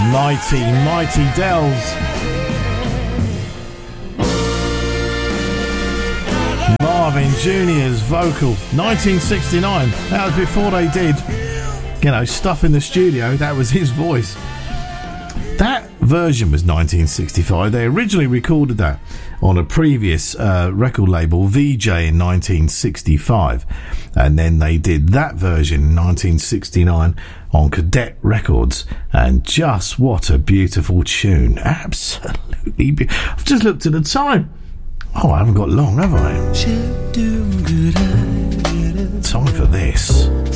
Mighty, mighty Dells. Marvin Jr.'s vocal, 1969. That was before they did, stuff in the studio. That was his voice. That version was 1965. They originally recorded that on a previous record label, VJ, in 1965. And then they did that version in 1969 on Cadet Records. And just what a beautiful tune. Absolutely. I've just looked at the time. Oh, I haven't got long, have I? Time for this.